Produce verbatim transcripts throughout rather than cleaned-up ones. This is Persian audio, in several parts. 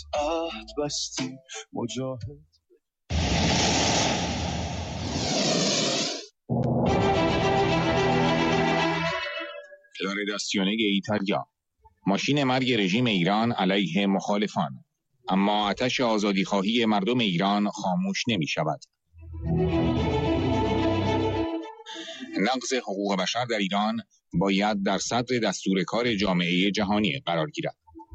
عهد بستی مجاهد. La redazione ایتالیا. ماشین مرگ رژیم ایران علیه مخالفان، اما آتش آزادیخواهی مردم ایران خاموش نمی شود. نقض حقوق بشر در ایران باید در صدر دستور کار جامعه جهانی قرار گیرد.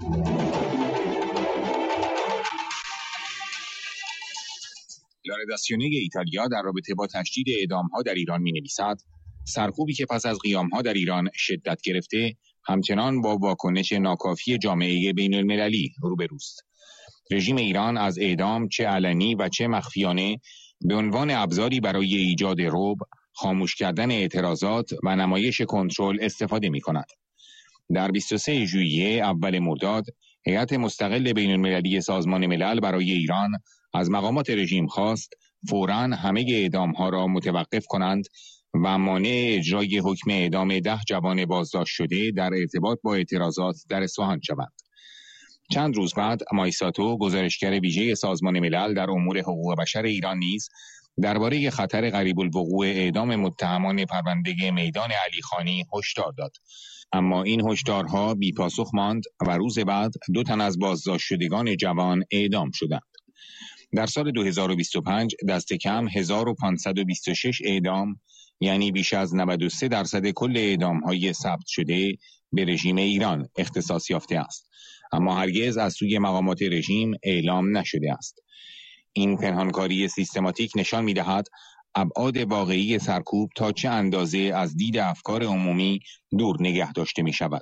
لا رداسیونه ایتالیا در رابطه با تشدید اعدام‌ها در ایران می‌نویسد: سرکوبی که پس از قیام‌ها در ایران شدت گرفته، همچنان با واکنش ناکافی جامعه بین‌المللی روبروست. رژیم ایران از اعدام چه علنی و چه مخفیانه به عنوان ابزاری برای ایجاد رعب، خاموش کردن اعتراضات و نمایش کنترل استفاده می‌کند. در بیست و سوم ژوئیه اول مرداد، هیئت مستقل بین‌المللی سازمان ملل برای ایران از مقامات رژیم خواست فوراً همه اعدام‌ها را متوقف کنند و مانع اجرای حکم اعدام ده جوان بازداشت شده در ارتباط با اعتراضات در اصفهان شوند. چند روز بعد مایساتو، گزارشگر ویژه سازمان ملل در امور حقوق بشر ایران نیز درباره خطر قریب الوقوع اعدام متهمان پرونده میدان علیخانی هشدار داد. اما این هشدارها بی پاسخ ماند و روز بعد دو تن از بازداشت شدگان جوان اعدام شدند. در سال دو هزار و بیست و پنج دست کم هزار و پانصد و بیست و شش اعدام، یعنی بیش از نود و سه درصد کل اعدام‌های ثبت شده، به رژیم ایران اختصاص یافته است، اما هرگز از سوی مقامات رژیم اعلام نشده است. این پنهانکاری سیستماتیک نشان می‌دهد ابعاد واقعی سرکوب تا چه اندازه از دید افکار عمومی دور نگه داشته می‌شود.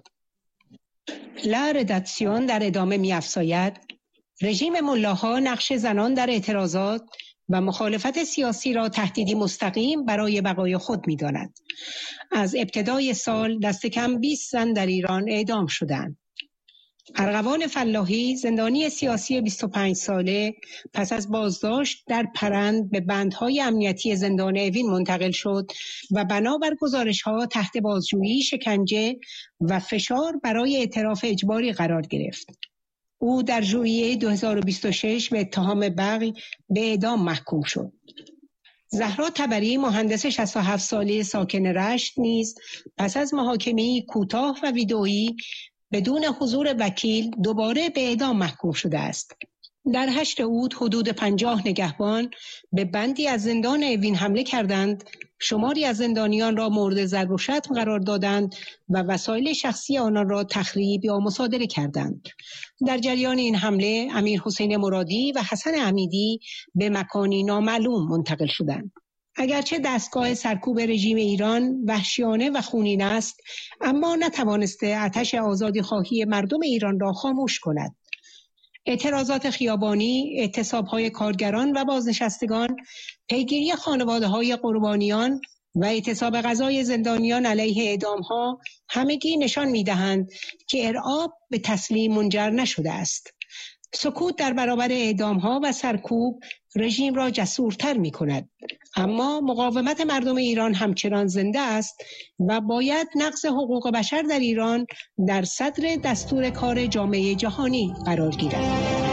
لا رداسیون در ادامه می‌افزاید: رژیم ملاها نقش زنان در اعتراضات و مخالفت سیاسی را تهدیدی مستقیم برای بقای خود می‌داند. از ابتدای سال دست کم بیست زن در ایران اعدام شدند. ارغوان فلاحی، زندانی سیاسی بیست و پنج ساله، پس از بازداشت در پرند به بندهای امنیتی زندان اوین منتقل شد و بنابر گزارش‌ها تحت بازجویی، شکنجه و فشار برای اعتراف اجباری قرار گرفت. او در ژوئیه دو هزار و بیست و شش به اتهام بغی به اعدام محکوم شد. زهرا تبری، مهندس شصت و هفت ساله ساکن رشت، نیز پس از محاکمه‌ای کوتاه و ویدئویی بدون حضور وکیل دوباره به اعدام محکوم شده است. در هشت اود حدود پنجاه نگهبان به بندی از زندان اوین حمله کردند، شماری از زندانیان را مورد ضرب و شتم قرار دادند و وسایل شخصی آنان را تخریب یا مصادره کردند. در جریان این حمله امیر حسین مرادی و حسن حمیدی به مکانی نامعلوم منتقل شدند. اگرچه دستگاه سرکوب رژیم ایران وحشیانه و خونین است، اما نتوانسته آتش آزادیخواهی مردم ایران را خاموش کند. اعتراضات خیابانی، اعتصاب‌های کارگران و بازنشستگان، پیگیری خانواده‌های قربانیان و اعتصاب غذای زندانیان علیه اعدام‌ها همگی نشان می‌دهند که ارعاب به تسلیم منجر نشده است. سکوت در برابر اعدام‌ها و سرکوب رژیم را جسورتر می‌کند، اما مقاومت مردم ایران همچنان زنده است و باید نقض حقوق بشر در ایران در صدر دستور کار جامعه جهانی قرار گیرد.